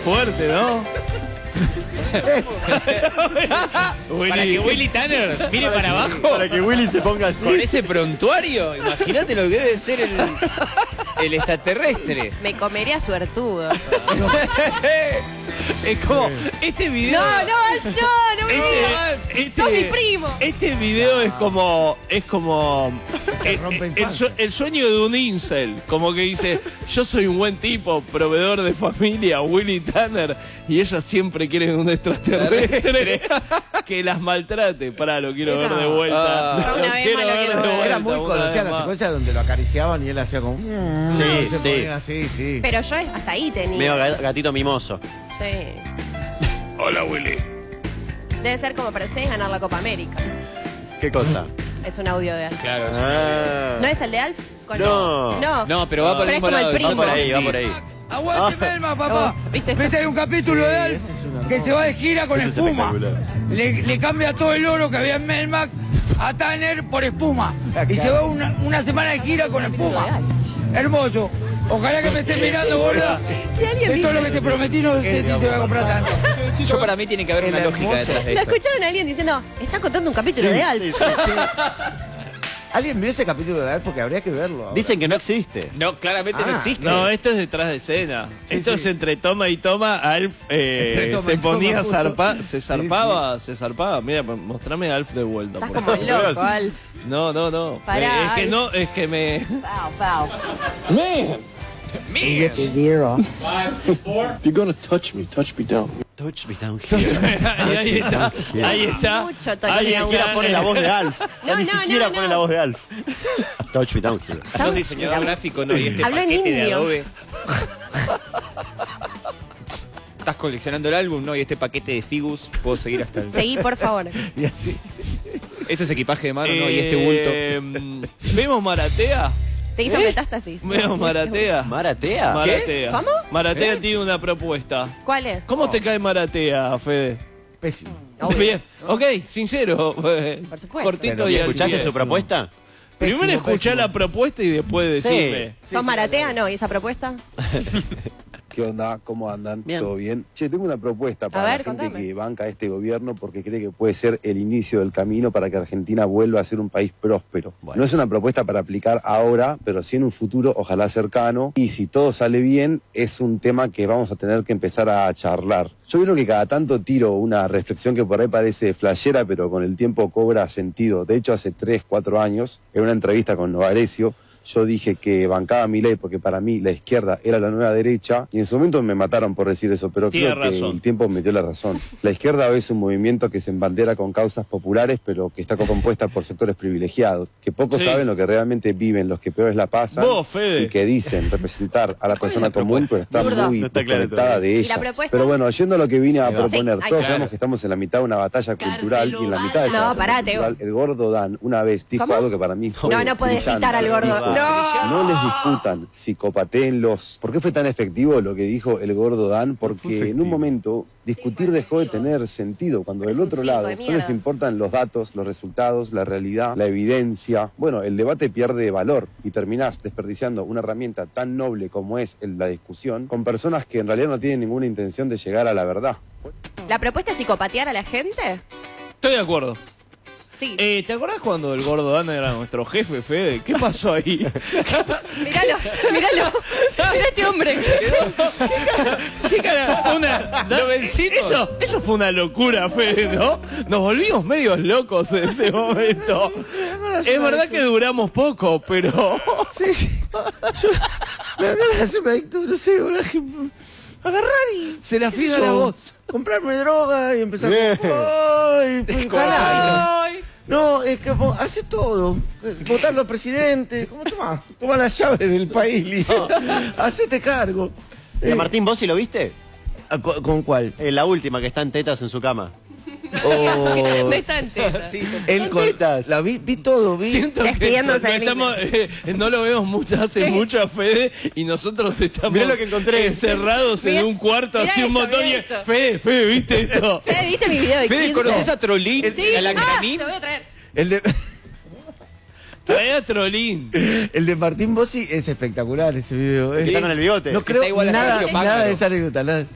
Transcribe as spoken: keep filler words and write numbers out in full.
fuerte, ¿no? Para que Willy Tanner mire para abajo. Para que Willy se ponga así. Con ese prontuario. Imagínate lo que debe ser el, el extraterrestre. Me comería suertudo. Es como, este video... No, no, Alf, no, no me digas. Este, este, Sos mi primo. Este video es como... Es como... El, el, sue- el sueño de un incel. Como que dice, yo soy un buen tipo, proveedor de familia, Willy Tanner, y ellas siempre quieren un extraterrestre que las maltrate. Pará, lo quiero ver de vuelta. Ah. Lo Una vez quiero más lo ver quiero de ver. vuelta, Era muy una conocida vez la más. secuencia donde lo acariciaban y él hacía como... mm, Sí, se sí. ponía así, sí. Pero yo hasta ahí tenía. Medio ga- gatito mimoso. Sí. Hola, Willy. Debe ser como para ustedes ganar la Copa América. ¿Qué cosa? Es un audio de Alf. Claro. Ah. ¿No es el de Alf? Con- No. No. No, pero va por el Pero es mismo como el lado. primo. Va por ahí, va por ahí. Aguante Melma, papá. Oh, ¿viste esto? Viste, hay un capítulo de Alf Este es una que cosa. se va de gira con Esto es espuma. espectacular. Le, le cambia todo el oro que había en Melmac a Tanner por espuma. Y se va una, una semana de gira con espuma. Hermoso. Ojalá que me estés mirando, gorda. Y alguien Esto es lo dice- que te prometí, no sé si te voy a comprar tanto. Yo para mí tiene que haber una lógica detrás de ¿Lo esto. escucharon a alguien diciendo, está contando un capítulo de Alf? Sí, sí, sí. ¿Alguien vio ese capítulo de Alf? Porque habría que verlo. ahora. Dicen que no existe. No, claramente no Ah, existe. No, esto es detrás de escena. Sí, esto sí. es entre toma y toma. Alf eh, Entre toma se y toma, ponía justo. zarpa, se Sí, zarpaba, se zarpaba. Mira, mostrame a Alf de vuelta. Estás por como favor. loco, Alf. No, no, no. Pará, Eh, es que Alf. no, es que me. Pau, pau. Mira. If you're gonna touch me, touch me down. Touch me down here. ahí, ahí está, ahí está. Mucho touch Ahí me Ni down siquiera está. pone la voz de Alf. O sea, No, ni no, siquiera no, pone no. la voz de Alf. Touch me down here. Sos diseñador gráfico, ¿no? Y este Habló en paquete de indio. Adobe. Estás coleccionando el álbum, ¿no? Y este paquete de Figus, puedo seguir hasta el... Seguí, por favor. Y así. Esto es equipaje de mano, ¿no? Y este bulto. Eh, ¿Vemos Maratea? Te hizo metástasis. ¿Vemos Maratea? ¿Maratea? Maratea. ¿Cómo? Maratea tiene una propuesta. ¿Cuál es? ¿Cómo te cae Maratea, Fede? Pésimo. Obvio. Bien, ok, sincero. eh, Por supuesto. Cortito Pero y al ¿Escuchaste pie. su propuesta? Primero Pésimo, escuchá pésimo. la propuesta y después decirme. ¿Son Maratea? No, ¿y esa propuesta? ¿Qué onda? ¿Cómo andan? Bien. ¿Todo bien? Che, tengo una propuesta para ver, la gente contame. que banca este gobierno porque cree que puede ser el inicio del camino para que Argentina vuelva a ser un país próspero. Bueno. No es una propuesta para aplicar ahora, pero sí en un futuro, ojalá cercano. Y si todo sale bien, es un tema que vamos a tener que empezar a charlar. Yo creo que cada tanto tiro una reflexión que por ahí parece flashera, pero con el tiempo cobra sentido. De hecho, hace tres, cuatro años, en una entrevista con Novarecio, yo dije que bancaba a Milei porque para mí la izquierda era la nueva derecha y en su momento me mataron por decir eso, pero Tiene creo que razón. el tiempo me dio la razón. La izquierda hoy es un movimiento que se embandera con causas populares, pero que está compuesta por sectores privilegiados, que pocos Sí. saben lo que realmente viven, los que peores la pasan Vos, Fede. y que dicen representar a la persona común, pero está Zurdo. muy No está claro desconectada todavía. de ¿Y ellas. la propuesta? Pero bueno, yendo a lo que vine a Ahí va. proponer, Sí, ahí todos va. sabemos que estamos en la mitad de una batalla cultural y en la mitad de esa No, batalla parate, cultural, el gordo Dan una vez dijo ¿Cómo? algo que para mí fue No, no podés brillante. citar al gordo. Dijo, No. no les discutan, psicopatéenlos. ¿Por qué fue tan efectivo lo que dijo el gordo Dan? Porque en un momento discutir dejó de tener sentido. Cuando Es del un otro circo lado de no mierda. les importan los datos, los resultados, la realidad, la evidencia. Bueno, el debate pierde valor y terminás desperdiciando una herramienta tan noble como es el- la discusión con personas que en realidad no tienen ninguna intención de llegar a la verdad. ¿La propuesta es psicopatear a la gente? Estoy de acuerdo. Sí. Eh, ¿Te acordás cuando el gordo Dan era nuestro jefe, Fede? ¿Qué pasó ahí? Míralo, míralo. Mira este hombre. ¿Qué cara? Fue una, Lo vencimos. Eso, eso fue una locura, Fede, ¿no? Nos volvimos medios locos en ese momento. Es verdad que duramos poco, pero... Sí, sí. Yo, me da ganas de hacerme adicto, no sé, una, agarrar y... Se la qué sé fija la yo, voz. Comprarme droga y empezar Bien. a... Ay, pues, Como ganas. Ay. No, es que po- hace todo. Votar los presidentes. ¿Cómo toma? Toma las llaves del país, listo. Hacete cargo. ¿Y a Eh, Martín Bossi lo viste? ¿con, con cuál? Eh, la última, que está en tetas en su cama. Oh, No está entera. él con, la vi, vi todo, vi. Siento que Despidiéndose no, del estamos, eh, no lo vemos mucho, hace Sí. mucho a Fede y nosotros estamos Mirá lo que encontré. encerrados Mirá- en un cuarto mirá así un esto, montón mirá y... esto. Fede, Fede, ¿viste esto? Fede, ¿viste mi video de Fede, quince? ¿conoces a Trollín? Sí. ¿A la Ah, Granín? te voy a traer. El de, Trae a Trolín. el de Martín Bossi es espectacular ese video. Que Es- está con el bigote. No Que creo está igual a nada, Sergio nada Pájaro. de esa anécdota. Nada.